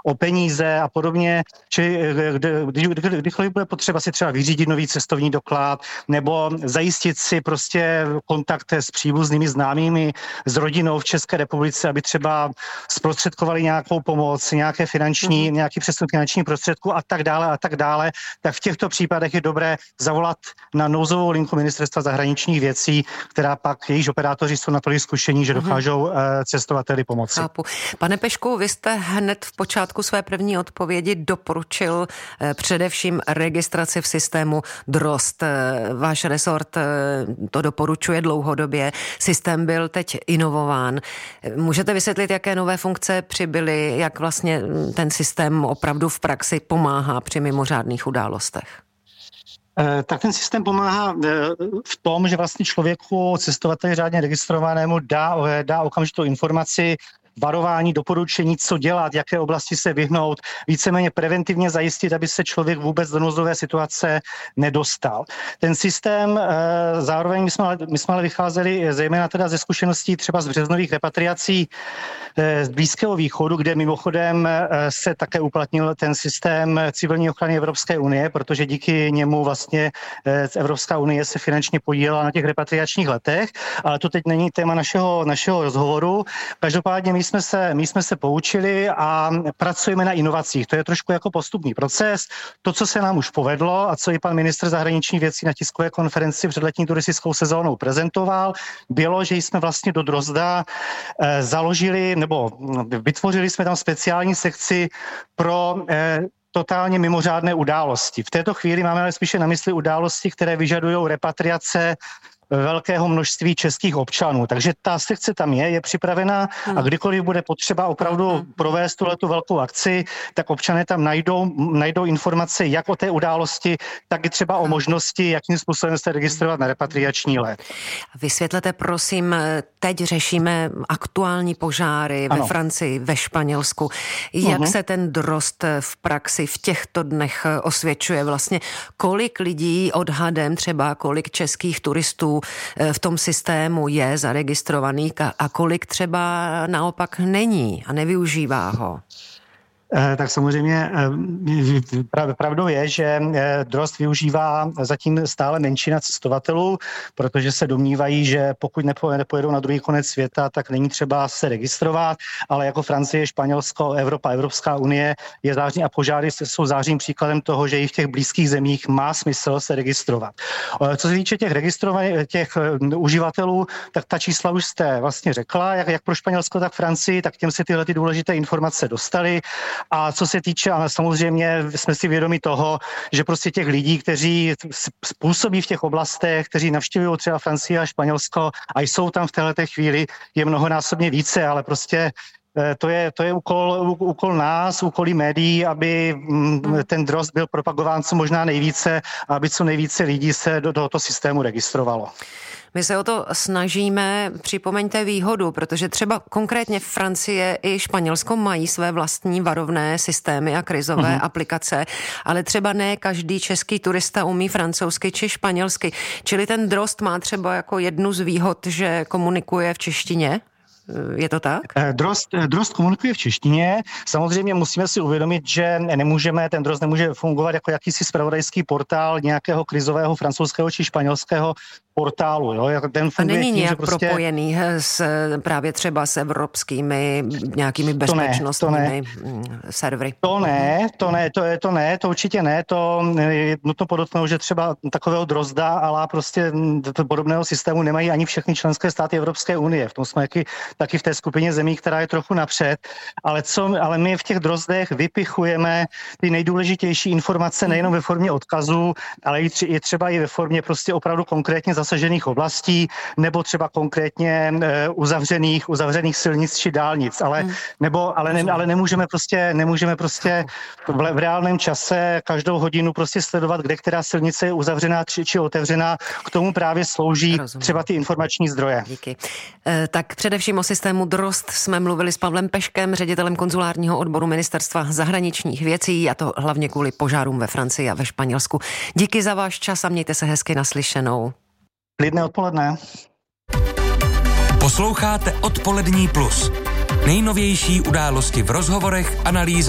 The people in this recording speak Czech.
o peníze a podobně, či kdykoliv bude potřeba si třeba vyřídit nový cestovní doklad nebo zajistit si prostě kontakt s příbuznými známými, s rodinou v České republice, aby třeba zprostředkovali nějakou pomoc, nějaký přesun finančních prostředků a tak dále, tak v těchto případech je dobré zavolat na nouzovou linku Ministerstva zahraničních věcí, která pak jejíž operátoři jsou natolik zkušení, že dokážou cestovateli pomoci. Chápu. Pane Pešku, vy jste hned v počátku své první odpovědi doporučil především registraci v systému DROST. Váš resort to doporučuje dlouhodobě. Systém byl teď inovován. Můžete vysvětlit, jaké nové funkce přibyly, jak vlastně ten systém opravdu v praxi pomáhá při mimořádných událostech? Tak ten systém pomáhá v tom, že vlastně člověku, cestovateli řádně registrovanému dá okamžitou informaci, varování, doporučení, co dělat, jaké oblasti se vyhnout, víceméně preventivně zajistit, aby se člověk vůbec do nouzové situace nedostal. Ten systém zároveň my jsme ale vycházeli zejména teda ze zkušeností třeba z březnových repatriací z Blízkého východu, kde mimochodem se také uplatnil ten systém civilní ochrany Evropské unie, protože díky němu vlastně Evropská unie se finančně podílela na těch repatriačních letech, ale to teď není téma našeho rozhovoru. Každopádně my jsme se poučili a pracujeme na inovacích. To je trošku jako postupný proces. To, co se nám už povedlo a co i pan ministr zahraničních věcí na tiskové konferenci před letní turistickou sezónou prezentoval, bylo, že jsme vlastně do Drozda založili nebo vytvořili jsme tam speciální sekci pro totálně mimořádné události. V této chvíli máme ale spíše na mysli události, které vyžadují repatriace velkého množství českých občanů. Takže ta sekce tam je připravená a kdykoliv bude potřeba opravdu provést tuhletu velkou akci, tak občané tam najdou informace jak o té události, tak i třeba o možnosti, jakým způsobem se registrovat na repatriační let. Vysvětlete prosím, teď řešíme aktuální požáry ve Francii, ve Španělsku. Jak se ten DROST v praxi v těchto dnech osvědčuje? Vlastně kolik lidí odhadem třeba, kolik českých turistů v tom systému je zaregistrovaných a kolik třeba naopak není a nevyužívá ho? Tak samozřejmě pravdou je, že DROST využívá zatím stále menšina cestovatelů, protože se domnívají, že pokud nepojedou na druhý konec světa, tak není třeba se registrovat, ale jako Francie, Španělsko, Evropská unie je zářný a požáry jsou zářným příkladem toho, že i v těch blízkých zemích má smysl se registrovat. Co se týče těch uživatelů, tak ta čísla už jste vlastně řekla, jak pro Španělsko, tak Francii, tak těm se tyhle ty důležité informace dostaly. A co se týče, ale samozřejmě jsme si vědomi toho, že prostě těch lidí, kteří působí v těch oblastech, kteří navštěvují třeba Francii a Španělsko a jsou tam v této chvíli, je mnohonásobně více, ale prostě to je úkol nás, úkolí médií, aby ten DROST byl propagován co možná nejvíce a aby co nejvíce lidí se do tohoto systému registrovalo. My se o to snažíme, připomeňte výhodu, protože třeba konkrétně Francie i Španělsko mají své vlastní varovné systémy a krizové aplikace, ale třeba ne každý český turista umí francouzsky či španělsky. Čili ten DROST má třeba jako jednu z výhod, že komunikuje v češtině? Je to tak? DROST komunikuje v češtině. Samozřejmě musíme si uvědomit, že ten DROST nemůže fungovat jako jakýsi zpravodajský portál nějakého krizového francouzského či španělského portálu. Jo? A není nějak propojený právě třeba s evropskými nějakými bezpečnostními servery? To určitě ne. To je nutno podotknout, že třeba takového DROSTA ale prostě podobného systému nemají ani všechny členské státy Evropské unie. V tom jsme taky v té skupině zemí, která je trochu napřed. Ale my v těch DROSTech vypichujeme ty nejdůležitější informace nejenom ve formě odkazů, ale i třeba i ve formě prostě opravdu konkrétně zasažených oblastí nebo třeba konkrétně uzavřených silnic či dálnic, ale nemůžeme prostě v reálném čase každou hodinu prostě sledovat, kde která silnice je uzavřená či otevřená. K tomu právě slouží třeba ty informační zdroje. Díky. Tak především o systému DROST jsme mluvili s Pavlem Peškem, ředitelem konzulárního odboru Ministerstva zahraničních věcí, a to hlavně kvůli požárům ve Francii a ve Španělsku. Díky za váš čas a mějte se hezky naslyšenou. Klidné odpoledne. Posloucháte Odpolední plus. Nejnovější události v rozhovorech, analýzách